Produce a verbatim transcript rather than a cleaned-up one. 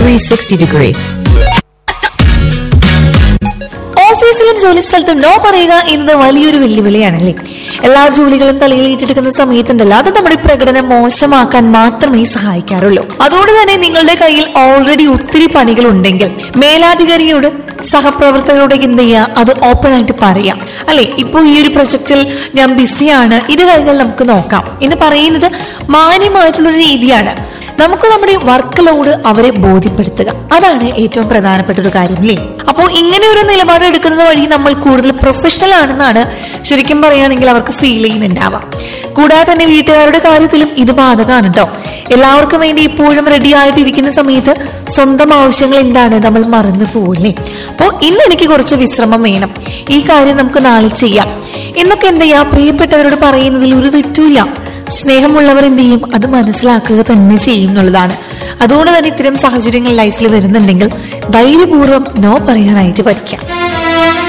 three sixty degree. ഓഫീസിലും ജോലി സ്ഥലത്തും നോ പറയുക എന്നത് വലിയൊരു വെല്ലുവിളിയാണല്ലേ. എല്ലാ ജോലികളും തലയിൽ ഏറ്റെടുക്കുന്ന സമയത്തുണ്ടല്ലോ, അത് നമ്മുടെ പ്രകടനം മോശമാക്കാൻ മാത്രമേ സഹായിക്കാറുള്ളൂ. അതുകൊണ്ട് തന്നെ നിങ്ങളുടെ കയ്യിൽ ഓൾറെഡി ഒത്തിരി പണികൾ ഉണ്ടെങ്കിൽ മേലാധികാരിയോട് സഹപ്രവർത്തകരോട് എന്ത് ചെയ്യുക, അത് ഓപ്പൺ ആയിട്ട് പറയാം അല്ലെ. ഇപ്പൊ ഈ ഒരു പ്രൊജക്റ്റിൽ ഞാൻ ബിസിയാണ്, ഇത് കഴിഞ്ഞാൽ നമുക്ക് നോക്കാം എന്ന് പറയുന്നത് മാന്യമായിട്ടുള്ളൊരു രീതിയാണ്. നമുക്ക് നമ്മുടെ വർക്ക് ലോഡ് അവരെ ബോധ്യപ്പെടുത്തുക, അതാണ് ഏറ്റവും പ്രധാനപ്പെട്ട ഒരു കാര്യം അല്ലേ. അപ്പോൾ ഇങ്ങനെ ഒരു നിലപാട് എടുക്കുന്നത് വഴി നമ്മൾ കൂടുതൽ പ്രൊഫഷണൽ ആണെന്നാണ് ശരിക്കും പറയുകയാണെങ്കിൽ അവർക്ക് ഫീൽ ചെയ്യുന്നുണ്ടാവാം. കൂടാതെ തന്നെ വീട്ടുകാരുടെ കാര്യത്തിലും ഇത് ബാധകമാണ് കേട്ടോ. എല്ലാവർക്കും വേണ്ടി ഇപ്പോഴും റെഡി ആയിട്ടിരിക്കുന്ന സമയത്ത് സ്വന്തം ആവശ്യങ്ങൾ എന്താണ് നമ്മൾ മറന്നു പോവില്ലേ. അപ്പോൾ ഇന്ന് എനിക്ക് കുറച്ച് വിശ്രമം വേണം, ഈ കാര്യം നമുക്ക് നാളെ ചെയ്യാം എന്നൊക്കെ എന്ത് ചെയ്യാം പ്രിയപ്പെട്ടവരോട് പറയുന്നതിൽ ഒരു തെറ്റുമില്ല. സ്നേഹമുള്ളവർ എന്ത് ചെയ്യും, അത് മനസ്സിലാക്കുക തന്നെ ചെയ്യും എന്നുള്ളതാണ്. അതുകൊണ്ട് തന്നെ ഇത്തരം സാഹചര്യങ്ങൾ ലൈഫിൽ വരുന്നുണ്ടെങ്കിൽ ധൈര്യപൂർവ്വം നോ പറയാനായിട്ട് പഠിക്കാം.